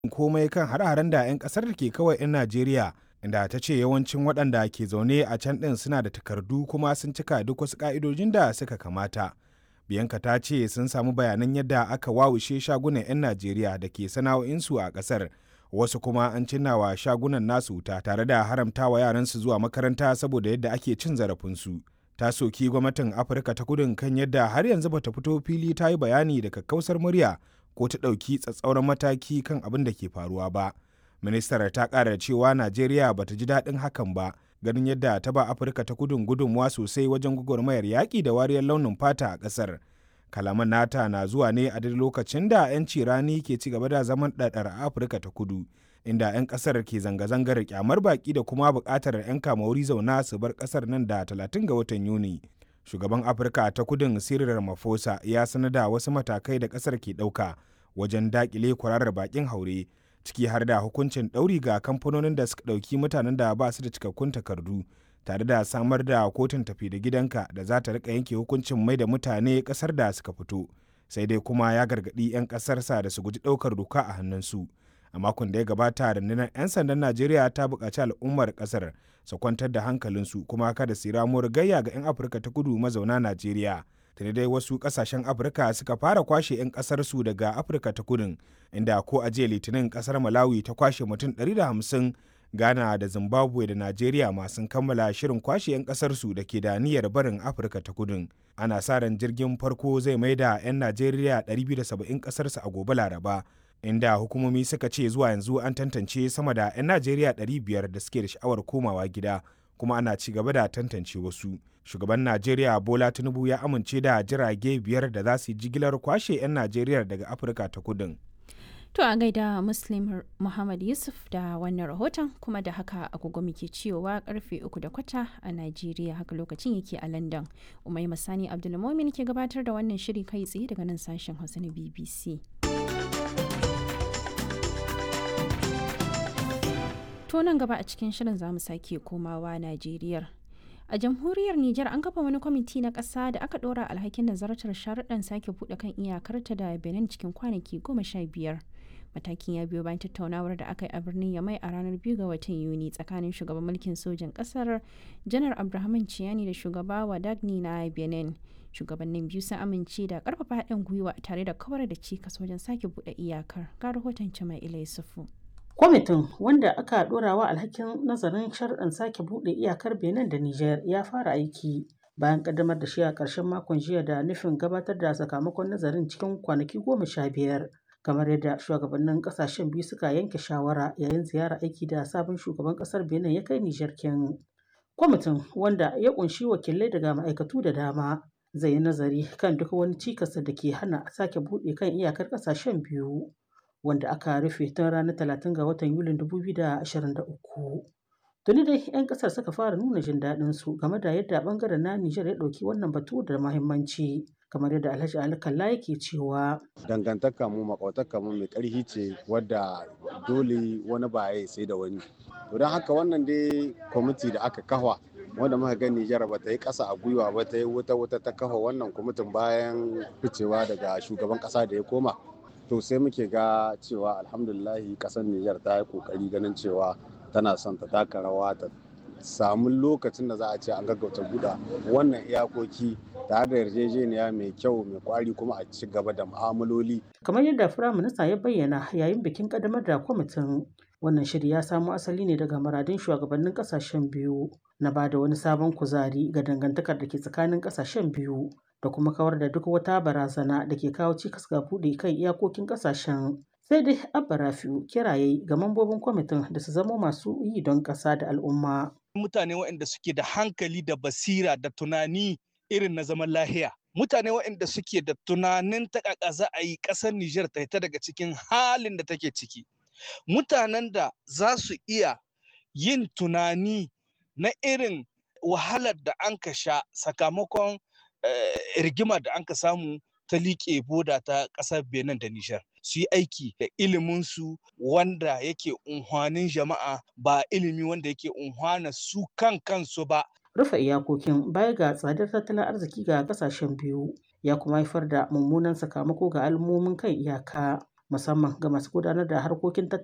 komai kan hare-haren da 'yan ƙasar da ke kawai 'yan Najeriya, inda ta ce yawancin waɗanda ke zaune a can ɗin suna da takardu kuma sun cika duk wasu ƙa'idojin da suka kamata. Bianca ta ce sun samu bayanan yadda aka wawushe shagunan 'yan Najeriya da ke sana'o'insu a ƙasar, wasu kuma an cinnawa shagunan nasu wuta tare da haramtawa yaransu zuwa makaranta saboda yadda ake cin zarafinsu. Ta soki gwamnatin Afirka ta Kudun kan yadda har yanzu bata fito fili ta yi bayani da kakkausar murya ko ta ɗauki tsatsauran mataki kan abin da ke faruwa ba. Ministar ta ƙara cewa Najeriya bata ji daɗin hakan ba, ganin yadda ta ba Afirka ta Kudun gudunmuwa sosai wajen gwagwarmayar yaƙi da wariyar launin fata a ƙasar. Kalaman nata na zuwa ne a duk lokacin da 'yanci rani ke ci gaba da zaman ɗaɗar a Afirka ta Kudu, inda 'yan ƙasar ke zanga-zangar kyamar baƙi da kuma buƙatar 'yan kamauri zauna su bar ƙasar nan da 30 ga watan Yuni. Shugaban Afirka ta Kudun Cyril Ramaphosa ya sanar da wasu matakai da ƙasar ke ɗauka wajen daƙile kwararar baƙin haure, ciki har da hukuncin ɗauri ga kamfanonin da suka ɗauki mutanen da ba su da cikakkun takardu, tare da samar da kotun tafi da gidanka da za ta rika yanke hukuncin mai da mutane ƙasar da suka fito. Sai dai kuma ya gargaɗi 'yan ƙasarsa da su guji ɗaukar doka a hannunsu. A makon da ya gabata, rundunar 'yan sandan Najeriya ta buƙaci al'ummar ƙasar su kwantar da hankalinsu kuma kada su ramuwar gayya ga 'yan Afirka ta Kudu mazauna Najeriya. Tuni dai wasu ƙasashen Afirka suka fara kwashe 'yan ƙasarsu daga Afirka ta Kudun, inda ko a jiya Litinin ƙasar Malawi ta kwashe mutum 150, Ghana da Zimbabwe da Najeriya ma sun kammala shirin kwashe 'yan ƙasarsu da ke da niyyar barin Afirka ta Kudun. Ana sa ran jirgin farko zai maida 'yan Najeriya 270 ƙasarsu a gobe Laraba, inda hukumomi suka ce zuwa yanzu an tantance sama da 'yan Najeriya 500 da suke da sha'awar komawa gida, kuma ana ci gaba da tantance wasu. Shugaban Najeriya Bola Tinubu ya amince da jirage 5 da za su yi jigilar kwashe 'yan Najeriya daga Afirka ta Kudun. To a gaida Muslim Muhammad Yusuf da wannan rahoton, kuma da haka agogo muke cewa karfe 3:15 a Najeriya, haka lokacin yake a London. Umai Masani Abdulmumin ke gabatar da wannan shiri kai tsaye daga nan sashen Hausa na BBC. To nan gaba a cikin shirin za mu sake komawa Najeriya. A jamhuriyar Nijar an kafa wani kwamiti na ƙasa da aka ɗora alhakin nazartar sharuɗan sake buɗe kan iyakarta da Benin cikin kwanaki 15. Matakin ya biyo bayan tattaunawar da aka yi a birnin Yamai a ranar 2 ga watan Yuni tsakanin shugaban mulkin sojan ƙasar Janar Abdurrahman Chiani da shugaba Wadagni na Benin. Shugabannin biyu sun amince da ƙarfafa haɗin gwiwa tare da kawar da cikas wajen sake buɗe iyakar. Ga rahoton Jama'ila Yusufu. Kwamitin, wanda aka ɗorawa alhakin nazarin sharuɗan sake buɗe iyakar Benin da Nijar, ya fara aiki bayan ƙaddamar da shi a ƙarshen makon jiya da nufin gabatar da sakamakon nazarin cikin kwanaki 15, kamar yadda shugabannin ƙasashen biyu suka yanke shawara yayin ziyara aiki da sabon shugaban ƙasar Benin ya kai Nijar kin. Kwamitin, wanda ya ƙunshi wakilai daga ma'aikatu da dama, zai yi nazari kan duk wani cikas da ke hana sake buɗe kan iyakar ƙasashen biyu, wanda aka rufe tun ranar 30 ga watan Yulin 2023. Tuni dai 'yan ƙasar suka fara nuna jin daɗin su game da yadda ɓangaren na Nijar ya ɗauki wannan batu da muhimmanci, kamar yadda Alhaji Ali Kalla yake cewa. Dangantaka mu makwataka mu mai ƙarfi ce wadda dole wani ba ya sai da wani. To don haka wannan dai kwamiti da aka kafa wanda muka ga Nijar ba ta yi ƙasa a gwiwa ba, ta yi wuta ta kafa wannan kwamitin bayan ficewa daga shugaban ƙasa da ya koma. To sai muke ga cewa alhamdulillahi ƙasar Nijar ta yi ƙoƙari ganin cewa tana son ta taka rawa ta samu lokacin da za a ce an gaggauta buɗe wannan iyakoki tare da yarjejeniya mai kyau mai kwari kuma a ci gaba da mu'amaloli. Kamar yadda Firaminista ya bayyana yayin bikin ƙaddamar da kwamitin, wannan shiri ya samo asali ne daga muradun shugabannin ƙasashen biyu na ba da wani sabon kuzari ga dangantakar da ke tsakanin ƙasashen biyu da kuma kawar da duk wata barazana da ke kawo cikas ga buɗe kan iyakokin ƙasashen. Sai dai Abba Rafi'u kiraye ga mambobin kwamitin da su zama masu yi don ƙasa da al'umma. Mutane waɗanda suke da hankali da basira da tunani irin na zaman lahiya. Mutane waɗanda suke da tunanin taƙaƙa za a yi ƙasar Nijar ta fita daga cikin halin da take ciki. Mutanen da za su iya yin tunani na irin wahalar da an ka sha sakamakon rigima da an ka samu ta liƙe boda ta ƙasar Benin da Nijar. Su yi aiki da iliminsu wanda yake unhwanin jama'a ba ilimi wanda yake unhwana su kansu ba. Rufe iyakokin baya ga tsadar tattalin arziki ga kasashen biyu ya kuma haifar da mummunan sakamako ga al'ummomin kan iyaka. musamman ga masu gudanar da harkokin